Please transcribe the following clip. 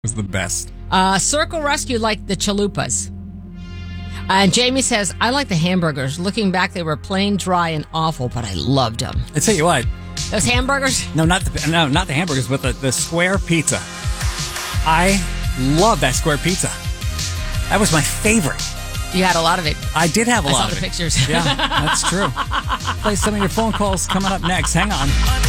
was the best. Circle Rescue liked the chalupas. And Jamie says, I like the hamburgers. Looking back, they were plain dry and awful, but I loved them. I tell you what. Those hamburgers? No, not the hamburgers, but the square pizza. I love that square pizza. That was my favorite. You had a lot of it. I did have a lot of it. I saw the pictures. Yeah, that's true. Play some of your phone calls coming up next. Hang on.